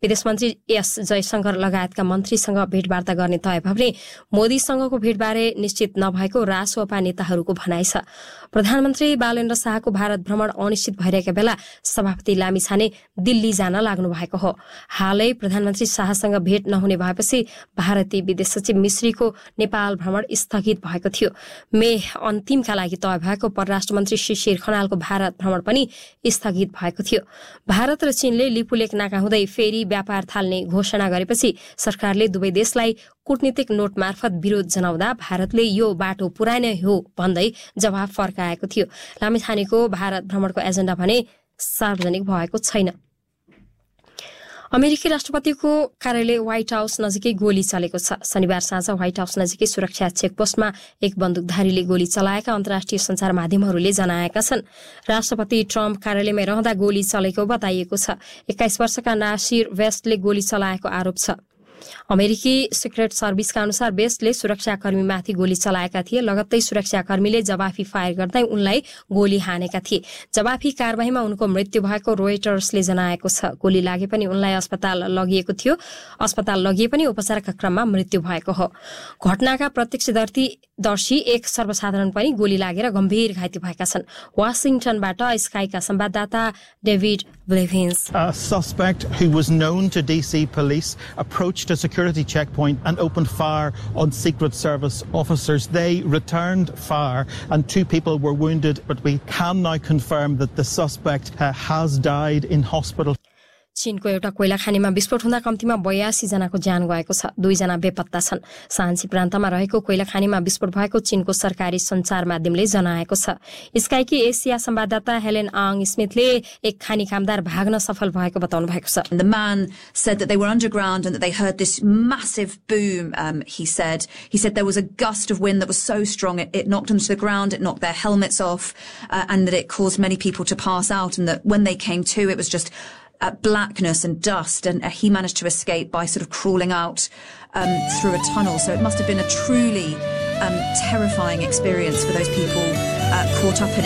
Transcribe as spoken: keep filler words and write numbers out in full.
विदेश मन्त्री एस जयशंकर लगायतका मन्त्रीसँग भेटवार्ता गर्ने तय भए पनि मोदीसँगको भेटबारे निश्चित नभएको रासोपा नेताहरूको भनाइ छ। प्रधानमन्त्री बालेन्द्र शाहको भारत भ्रमण अनिश्चित भइरहेका बेला सभापति लामिछाने दिल्ली जान लाग्नु भएको हो। हालै प्रधानमन्त्री शाहसँग भेट नहुने भएपछि भारतीय विदेश सचिव मिश्रीको नेपाल भ्रमण स्थगित भएको थियो। मे अन्तिमका लागि तय भएको परराष्ट्र मन्त्री शिशिर खनालको भारत भ्रमण पनि स्थगित भएको थियो। भारत र चीनले लिपुलेक नाका हुँदै फेरि व्यापार थाल्ने घोषणा गरेपछि सरकारले दुवै देशलाई कूटनीतिक नोट मार्फत विरोध जनाउँदा भारतले यो बाटो पुरानै हो भन्दै जवाफ फर्काएको थियो। लामिछानेको भारत भ्रमणको एजेण्डा भने सार्वजनिक भएको छैन। अमेरिकी राष्ट्रपतिको कार्यालय व्हाइट हाउस नजिकै गोली चलेको छ। शनिबार साँझ व्हाइट हाउस नजिकै सुरक्षा चेकपोस्टमा एक बन्दुकधारीले गोली चलाएका अन्तर्राष्ट्रिय सञ्चार माध्यमहरूले जनाएका छन्। राष्ट्रपति ट्रम्प कार्यालयमा रहँदा गोली चलेको बताइएको छ। एक्काइस वर्षका नासिर वेस्टले गोली चलाएको आरोप छ। अमेरिकी सिक्रेट सर्भिसका अनुसार बेस्टले सुरक्षाकर्मीमाथि गोली चलाएका थिए। लगत्तै सुरक्षाकर्मीले जवाफी फायर गर्दै उनलाई गोली हानेका थिए। जवाफी कारबाहीमा उनको मृत्यु भएको रोयटर्सले जनाएको छ। गोली लागे पनि उनलाई अस्पताल लगिएको थियो। अस्पताल लगिए पनि उपचारका क्रममा मृत्यु भएको हो। घटनाका प्रत्यक्षदर्शी एक सर्वसाधारण पनि गोली लागेर गम्भीर घाइते भएका छन्। वाशिङटनबाट स्काईका संवाददाता David ब्लेभिन्स। A suspect who was known to D C police approached a security checkpoint and opened fire on Secret Service officers. They returned fire and two people were wounded, but we can now confirm that the suspect uh, has died in hospital. चीनको एउटा कोइला खानीमा विस्फोट हुँदा कम्तीमा बयासी जनाको ज्यान गएको छ। दुईजना बेपत्ता छन्। सान्सी प्रान्तमा रहेको कोइला खानीमा विस्फोट भएको चीनको सरकारी सञ्चार माध्यमले जनाएको छ। स्काईकी एसिया संवाददाता हेलेन आङ स्मिथले एक खानी कामदार भाग्न सफल भएको बताउनु भएको छ। The man said that they were underground and that they heard this massive boom. Um, he said he said there was a gust of wind that was so strong it, it knocked them to the ground, it knocked their helmets off, uh, and that it caused many people to pass out. And that when they came to, it was just Uh, blackness and dust, and uh, he managed to escape by sort of crawling out um, through a tunnel. So it must have been a truly um, terrifying experience for those people uh, caught up in it.